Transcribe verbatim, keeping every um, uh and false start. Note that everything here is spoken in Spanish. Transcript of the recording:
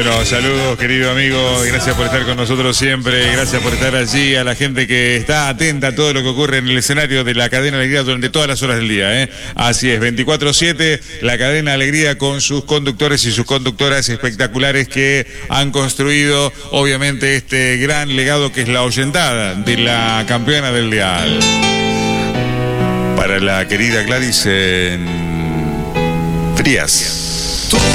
Bueno, saludos querido amigo, gracias por estar con nosotros siempre, gracias por estar allí, a la gente que está atenta a todo lo que ocurre en el escenario de la Cadena Alegría durante todas las horas del día, ¿eh? Así es, veinticuatro siete, la Cadena Alegría con sus conductores y sus conductoras espectaculares que han construido obviamente este gran legado que es la oyentada de la campeona del dial. Para la querida Gladys en Frías.